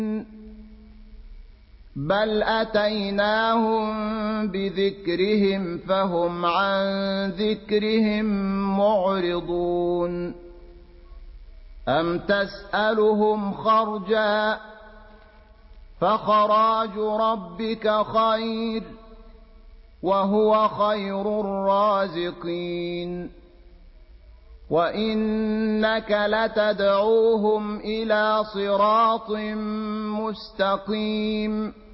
بل أتيناهم بذكرهم فهم عن ذكرهم معرضون أم تسألهم خرجا فخراج ربك خير وهو خير الرازقين وإنك لتدعوهم إلى صراط مستقيم